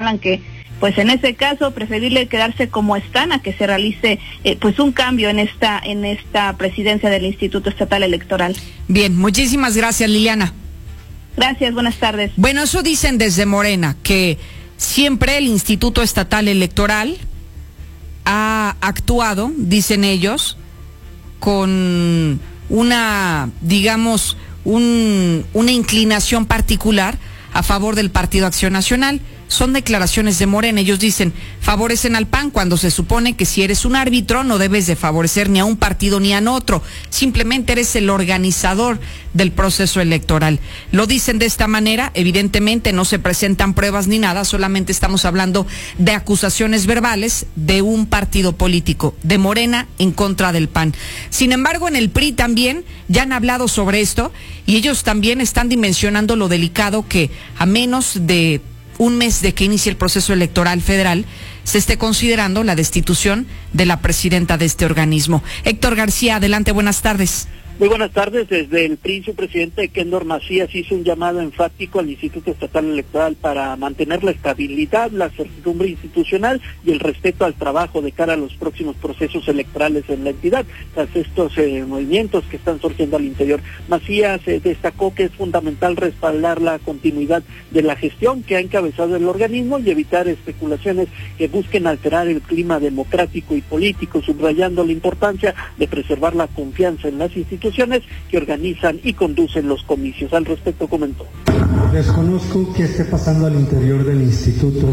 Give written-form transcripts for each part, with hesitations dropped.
señalan que pues en ese caso preferible quedarse como están a que se realice pues un cambio en esta presidencia del Instituto Estatal Electoral. Bien, muchísimas gracias, Liliana. Gracias, buenas tardes. Bueno, eso dicen desde Morena, que siempre el Instituto Estatal Electoral ha actuado, dicen ellos, con una, digamos, una inclinación particular a favor del Partido Acción Nacional. Son declaraciones de Morena. Ellos dicen, favorecen al PAN cuando se supone que si eres un árbitro no debes de favorecer ni a un partido ni a otro. Simplemente eres el organizador del proceso electoral. Lo dicen de esta manera. Evidentemente no se presentan pruebas ni nada. Solamente estamos hablando de acusaciones verbales de un partido político, de Morena en contra del PAN. Sin embargo, en el PRI también ya han hablado sobre esto y ellos también están dimensionando lo delicado que a menos de un mes de que inicie el proceso electoral federal, se esté considerando la destitución de la presidenta de este organismo. Héctor García, adelante, buenas tardes. Muy buenas tardes. Desde el PRI, su presidente Kendor Macías hizo un llamado enfático al Instituto Estatal Electoral para mantener la estabilidad, la certidumbre institucional y el respeto al trabajo de cara a los próximos procesos electorales en la entidad, tras estos movimientos que están surgiendo al interior. Macías destacó que es fundamental respaldar la continuidad de la gestión que ha encabezado el organismo y evitar especulaciones que busquen alterar el clima democrático y político, subrayando la importancia de preservar la confianza en las instituciones que organizan y conducen los comicios. Al respecto comentó: desconozco qué esté pasando al interior del instituto.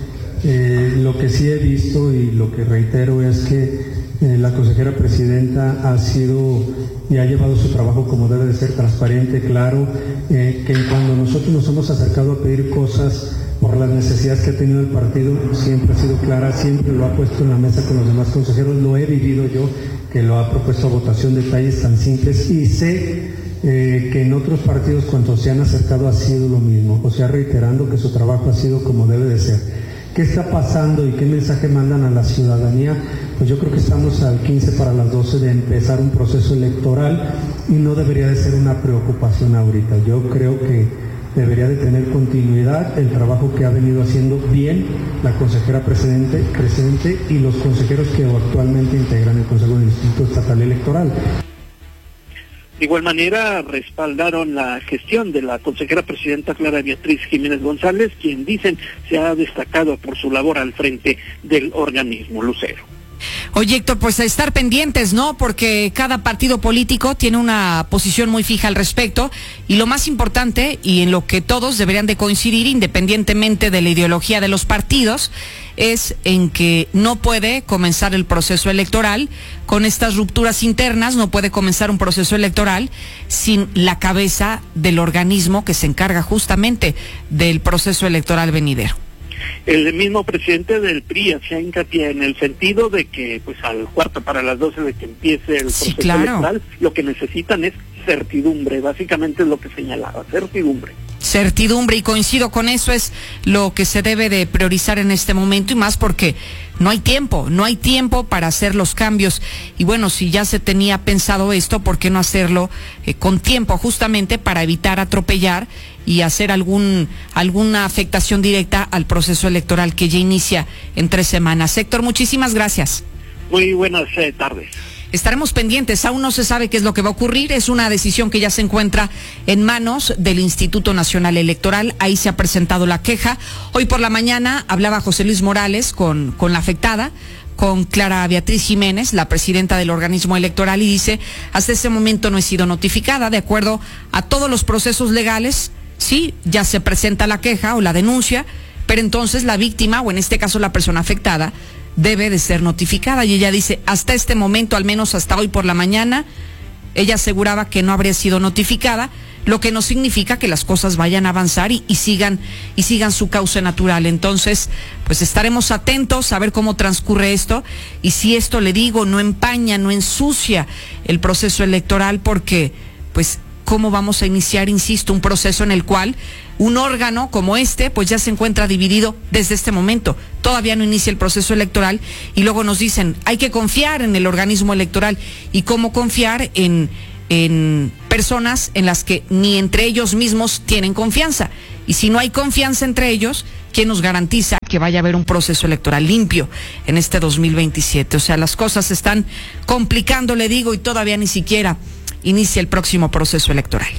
Lo que sí he visto y lo que reitero es que la consejera presidenta ha sido y ha llevado su trabajo como debe de ser, transparente, claro, que cuando nosotros nos hemos acercado a pedir cosas por las necesidades que ha tenido el partido, siempre ha sido clara, siempre lo ha puesto en la mesa con los demás consejeros. Lo he vivido yo, que lo ha propuesto a votación, detalles tan simples, y sé que en otros partidos cuando se han acercado ha sido lo mismo, o sea, reiterando que su trabajo ha sido como debe de ser. ¿Qué está pasando y qué mensaje mandan a la ciudadanía? Pues yo creo que estamos al 15 para las 12 de empezar un proceso electoral y no debería de ser una preocupación ahorita. Yo creo que debería de tener continuidad el trabajo que ha venido haciendo bien la consejera presidente y los consejeros que actualmente integran el Consejo del Instituto Estatal Electoral. De igual manera, respaldaron la gestión de la consejera presidenta Clara Beatriz Jiménez González, quien dicen se ha destacado por su labor al frente del organismo. Lucero. Oye, Héctor, pues a estar pendientes, ¿no? Porque cada partido político tiene una posición muy fija al respecto y lo más importante, y en lo que todos deberían de coincidir independientemente de la ideología de los partidos, es en que no puede comenzar el proceso electoral con estas rupturas internas, no puede comenzar un proceso electoral sin la cabeza del organismo que se encarga justamente del proceso electoral venidero. El mismo presidente del PRI hacía hincapié en el sentido de que pues al cuarto para las 12 de que empiece el proceso electoral, lo que necesitan es certidumbre, básicamente es lo que señalaba, certidumbre, y coincido con eso, es lo que se debe de priorizar en este momento, y más porque no hay tiempo para hacer los cambios. Y bueno, si ya se tenía pensado esto, ¿por qué no hacerlo con tiempo, justamente para evitar atropellar y hacer alguna afectación directa al proceso electoral que ya inicia en 3 semanas? Héctor, muchísimas gracias. Muy buenas tardes. Estaremos pendientes, aún no se sabe qué es lo que va a ocurrir, es una decisión que ya se encuentra en manos del Instituto Nacional Electoral, ahí se ha presentado la queja. Hoy por la mañana hablaba José Luis Morales con la afectada, con Clara Beatriz Jiménez, la presidenta del organismo electoral, y dice, hasta ese momento no he sido notificada, de acuerdo a todos los procesos legales, sí, ya se presenta la queja o la denuncia, pero entonces la víctima, o en este caso la persona afectada, debe de ser notificada. Y ella dice, hasta este momento, al menos hasta hoy por la mañana, ella aseguraba que no habría sido notificada, lo que no significa que las cosas vayan a avanzar y sigan su cauce natural. Entonces, pues estaremos atentos a ver cómo transcurre esto, y si esto, le digo, no empaña, no ensucia el proceso electoral, porque pues cómo vamos a iniciar, insisto, un proceso en el cual un órgano como este pues ya se encuentra dividido desde este momento. Todavía no inicia el proceso electoral y luego nos dicen, hay que confiar en el organismo electoral. ¿Y cómo confiar en personas en las que ni entre ellos mismos tienen confianza? Y si no hay confianza entre ellos, ¿quién nos garantiza que vaya a haber un proceso electoral limpio en este 2027? O sea, las cosas se están complicando, le digo, y todavía ni siquiera inicia el próximo proceso electoral.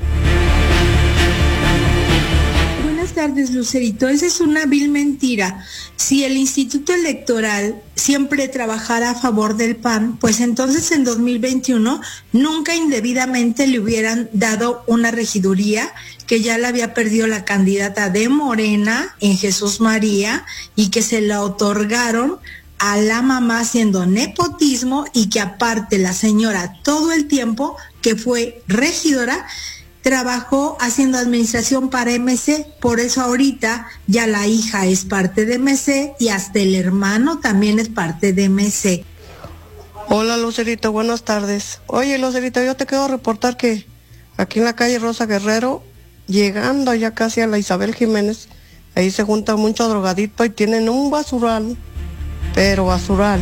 Buenas tardes, Lucerito. Esa es una vil mentira. Si el Instituto Electoral siempre trabajara a favor del PAN, pues entonces en 2021 nunca indebidamente le hubieran dado una regiduría que ya la había perdido la candidata de Morena en Jesús María y que se la otorgaron a la mamá haciendo nepotismo, y que aparte la señora todo el tiempo que fue regidora trabajó haciendo administración para MC, por eso ahorita ya la hija es parte de MC y hasta el hermano también es parte de MC. Hola, Lucerito, buenas tardes. Oye, Lucerito, yo te quiero reportar que aquí en la calle Rosa Guerrero, llegando ya casi a la Isabel Jiménez, ahí se junta mucho drogadito y tienen un basural, pero basural.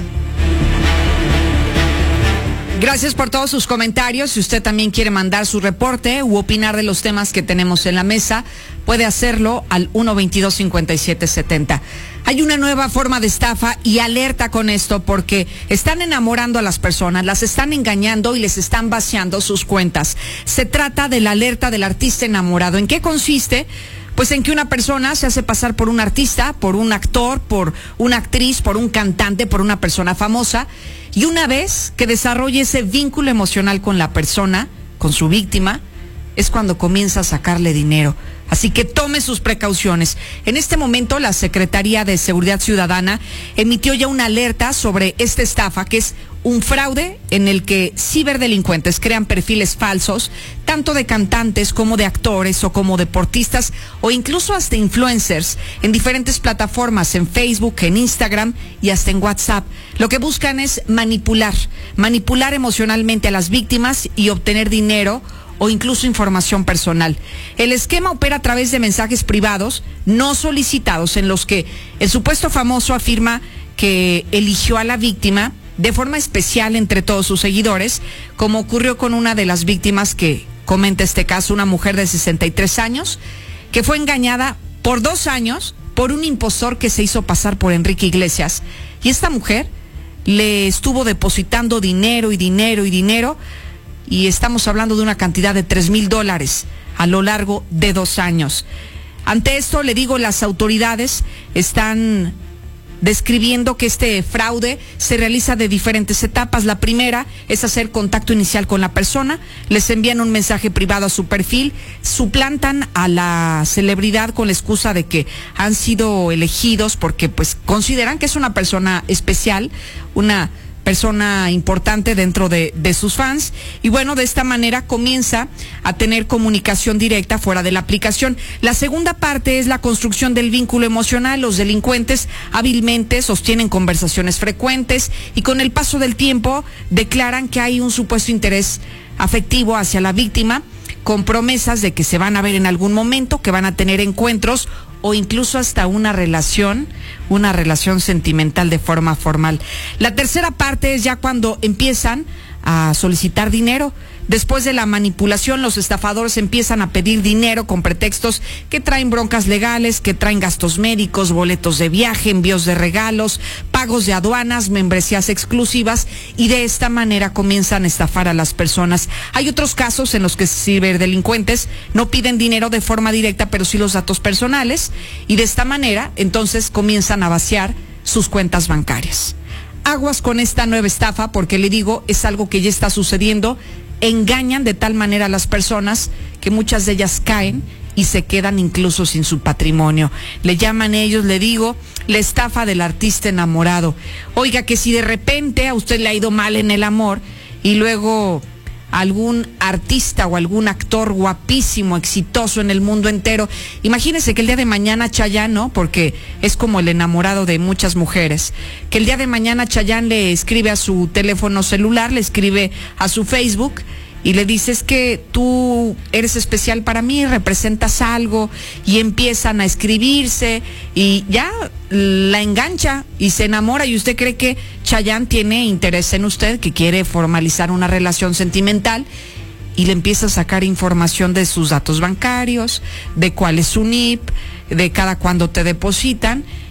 Gracias por todos sus comentarios. Si usted también quiere mandar su reporte u opinar de los temas que tenemos en la mesa, puede hacerlo al 122-5770. Hay una nueva forma de estafa y alerta con esto porque están enamorando a las personas, las están engañando y les están vaciando sus cuentas. Se trata de la alerta del artista enamorado. ¿En qué consiste? Pues en que una persona se hace pasar por un artista, por un actor, por una actriz, por un cantante, por una persona famosa, y una vez que desarrolle ese vínculo emocional con la persona, con su víctima, es cuando comienza a sacarle dinero. Así que tome sus precauciones. En este momento, la Secretaría de Seguridad Ciudadana emitió ya una alerta sobre esta estafa, que es un fraude en el que ciberdelincuentes crean perfiles falsos, tanto de cantantes como de actores o como deportistas o incluso hasta influencers en diferentes plataformas, en Facebook, en Instagram y hasta en WhatsApp. Lo que buscan es manipular emocionalmente a las víctimas y obtener dinero o incluso información personal. El esquema opera a través de mensajes privados no solicitados en los que el supuesto famoso afirma que eligió a la víctima de forma especial entre todos sus seguidores, como ocurrió con una de las víctimas que comenta este caso, una mujer de 63 años, que fue engañada por 2 años por un impostor que se hizo pasar por Enrique Iglesias. Y esta mujer le estuvo depositando dinero, y estamos hablando de una cantidad de $3,000 a lo largo de 2 años. Ante esto, le digo, las autoridades están describiendo que este fraude se realiza de diferentes etapas. La primera es hacer contacto inicial con la persona, les envían un mensaje privado a su perfil, suplantan a la celebridad con la excusa de que han sido elegidos porque pues consideran que es una persona especial, una persona importante dentro de sus fans, y bueno, de esta manera comienza a tener comunicación directa fuera de la aplicación. La segunda parte es la construcción del vínculo emocional. Los delincuentes hábilmente sostienen conversaciones frecuentes y con el paso del tiempo declaran que hay un supuesto interés afectivo hacia la víctima, con promesas de que se van a ver en algún momento, que van a tener encuentros o incluso hasta una relación sentimental de forma formal. La tercera parte es ya cuando empiezan a solicitar dinero. Después de la manipulación, los estafadores empiezan a pedir dinero con pretextos que traen broncas legales, que traen gastos médicos, boletos de viaje, envíos de regalos, pagos de aduanas, membresías exclusivas, y de esta manera comienzan a estafar a las personas. Hay otros casos en los que ciberdelincuentes no piden dinero de forma directa, pero sí los datos personales, y de esta manera entonces comienzan a vaciar sus cuentas bancarias. Aguas con esta nueva estafa, porque le digo, es algo que ya está sucediendo. Engañan de tal manera a las personas que muchas de ellas caen y se quedan incluso sin su patrimonio. Le llaman ellos, le digo, la estafa del artista enamorado. Oiga, que si de repente a usted le ha ido mal en el amor y luego algún artista o algún actor guapísimo, exitoso en el mundo entero, imagínese que el día de mañana Chayanne, ¿no? Porque es como el enamorado de muchas mujeres, que el día de mañana Chayanne le escribe a su teléfono celular, le escribe a su Facebook y le dice: es que tú eres especial para mí, representas algo, y empiezan a escribirse y ya la engancha y se enamora, y usted cree que Chayanne tiene interés en usted, que quiere formalizar una relación sentimental, y le empieza a sacar información de sus datos bancarios, de cuál es su NIP, de cada cuando te depositan,